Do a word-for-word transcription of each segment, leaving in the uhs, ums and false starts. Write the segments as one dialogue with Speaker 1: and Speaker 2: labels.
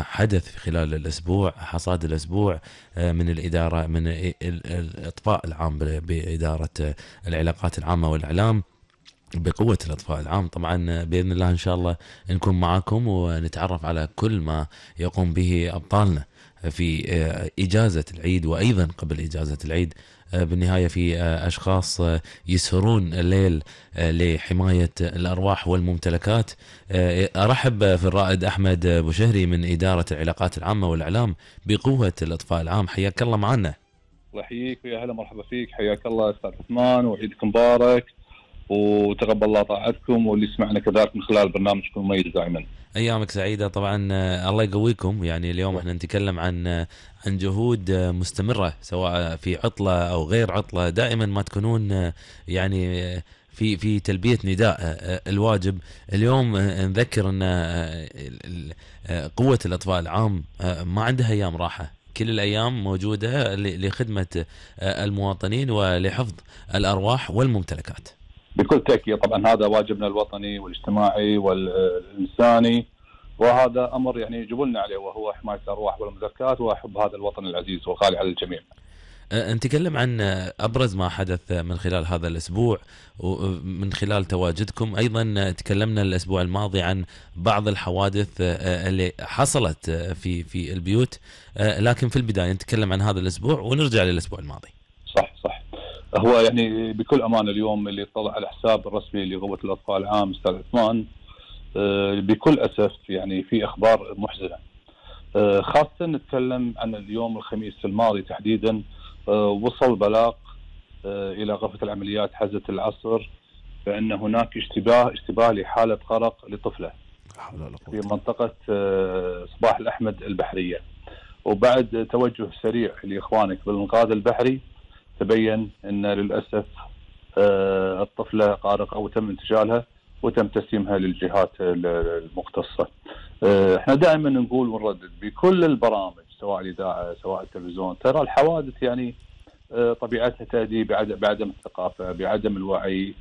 Speaker 1: ما حدث خلال الأسبوع، حصاد الأسبوع من الإدارة، من الإطفاء العام بإدارة العلاقات العامة والإعلام بقوة الإطفاء العام. طبعا بإذن الله إن شاء الله نكون معاكم ونتعرف على كل ما يقوم به أبطالنا في إجازة العيد وأيضا قبل إجازة العيد. بالنهاية في أشخاص يسهرون الليل لحماية الأرواح والممتلكات. أرحب في الرائد أحمد بوشهري من إدارة العلاقات العامة والإعلام بقوة الإطفاء العام. حياك الله معنا.
Speaker 2: الله يحييك ويا هلا مرحبا فيك. حياك الله أستاذ عثمان وعيدكم مبارك وتقبل الله طاعتكم واللي سمعنا كذلك من خلال برنامجكم المميز دائما.
Speaker 1: ايامك سعيده طبعا. الله يقويكم. يعني اليوم احنا نتكلم عن عن جهود مستمره سواء في عطله او غير عطله، دائما ما تكونون يعني في في تلبيه نداء الواجب. اليوم نذكر ان قوه الاطفاء العام ما عندها ايام راحه، كل الأيام موجودة لخدمة المواطنين ولحفظ الأرواح والممتلكات.
Speaker 2: بكل تأكيد طبعا هذا واجبنا الوطني والاجتماعي والإنساني، وهذا أمر يعني يجبلنا عليه وهو حماية الأرواح والممتلكات وحب هذا الوطن العزيز والغالي على الجميع.
Speaker 1: نتكلم عن أبرز ما حدث من خلال هذا الأسبوع ومن خلال تواجدكم. أيضا تكلمنا الأسبوع الماضي عن بعض الحوادث اللي حصلت في في البيوت، لكن في البداية نتكلم عن هذا الأسبوع ونرجع للأسبوع الماضي.
Speaker 2: صح صح. هو يعني بكل أمانة اليوم اللي طلع على الحساب الرسمي لقوة الأطفاء العام أستاذ عثمان بكل أسف يعني في أخبار محزنة، خاصة نتكلم عن اليوم الخميس الماضي تحديدا. وصل بلاغ إلى غرفة العمليات حزة العصر بأن هناك اشتباه اشتباه لحالة غرق لطفلة في منطقة صباح الأحمد البحرية، وبعد توجه سريع لإخوانك بالإنقاذ البحري تبين أن للأسف الطفلة غارقة وتم انتشالها وتم تسليمها للجهات المختصة. احنا دائما نقول ونردد بكل البرامج سواء الإذاعة سواء التلفزيون، ترى الحوادث يعني طبيعتها تأتي بعدم الثقافة بعدم الوعي.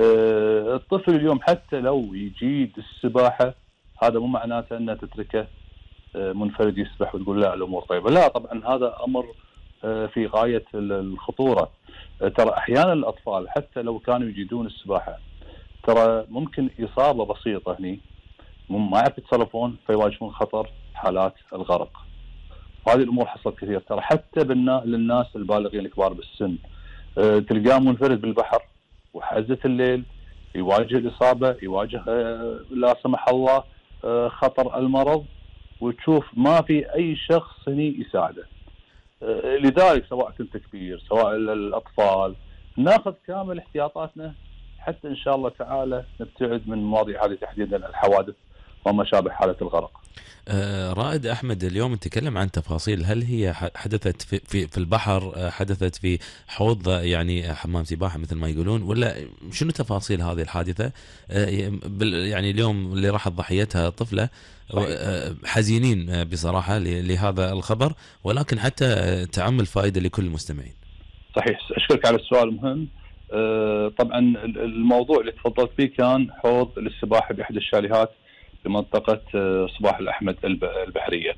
Speaker 2: الطفل اليوم حتى لو يجيد السباحة هذا مو معناته أنه تتركه منفرد يسبح وتقول لا الأمور طيبة، لا طبعا هذا أمر في غاية الخطورة. ترى أحيانا الأطفال حتى لو كانوا يجيدون السباحة ترى ممكن إصابة بسيطة هني ما يعرف يتصرفون فيواجهون خطر حالات الغرق. هذه الأمور حصلت كثير ترى حتى للناس البالغين الكبار بالسن. أه تلقاه منفرد بالبحر وحزة الليل يواجه الإصابة يواجه أه لا سمح الله أه خطر المرض، وتشوف ما في أي شخص هني يساعده. أه لذلك سواء كنت كبير سواء الأطفال ناخذ كامل احتياطاتنا حتى إن شاء الله تعالى نبتعد من مواضيع هذه تحديدا الحوادث وما شابه حالة الغرق.
Speaker 1: آه رائد أحمد، اليوم نتكلم عن تفاصيل. هل هي حدثت في, في, في البحر، حدثت في حوض يعني حمام سباحة مثل ما يقولون، ولا شنو تفاصيل هذه الحادثة؟ آه يعني اليوم اللي راحت ضحيتها طفلة، آه حزينين بصراحة لهذا الخبر، ولكن حتى تعمل فائدة لكل المستمعين.
Speaker 2: صحيح، أشكرك على السؤال المهم. آه طبعا الموضوع اللي تفضلت فيه كان حوض للسباحة بأحد الشاليهات في منطقة صباح الأحمد البحرية.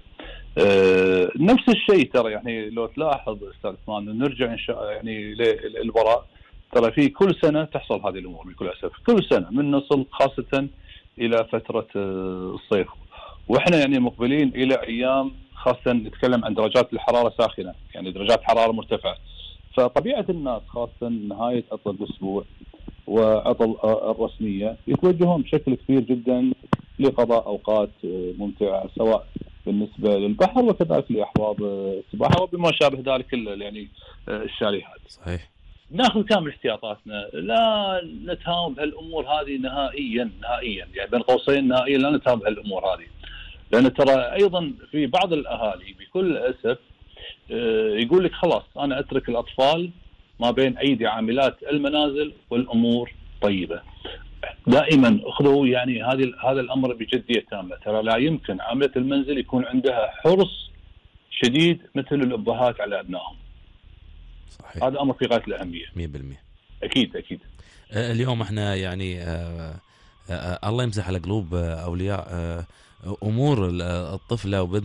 Speaker 2: أه نفس الشيء ترى يعني لو تلاحظ أستاذ عثمان نرجع إن شاء يعني للوراء، ترى في كل سنة تحصل هذه الأمور بكل أسف، كل سنة من نصل خاصة إلى فترة الصيف، وإحنا يعني مقبلين إلى أيام خاصة نتكلم عن درجات الحرارة ساخنة، يعني درجات حرارة مرتفعة، فطبيعة الناس خاصة نهاية عطلة الأسبوع وعطل الرسمية يتوجهون بشكل كبير جدا لقضاء أوقات ممتعة سواء بالنسبة للبحر وكذلك لأحواض السباحة وبما شابه ذلك يعني الشاليهات.
Speaker 1: صحيح.
Speaker 2: ناخذ كامل احتياطاتنا، لا نتهاون بهالأمور هذه نهائيا نهائيا يعني بين قوسين نهائيا لا نتهاون بهالأمور هذه، لأن ترى أيضا في بعض الأهالي بكل أسف يقول لك خلاص أنا أترك الأطفال ما بين أيدي عاملات المنازل والأمور طيبة. دائما اخذوا يعني هذه هذا الامر بجديه تامه، ترى لا يمكن عامله المنزل يكون عندها حرص شديد مثل الابهات على ابنائهم.
Speaker 1: صحيح.
Speaker 2: هذا امر في غايه الاهميه.
Speaker 1: مية بالمية.
Speaker 2: اكيد اكيد.
Speaker 1: اليوم احنا يعني آآ آآ الله يمسح على قلوب اولياء امور الطفله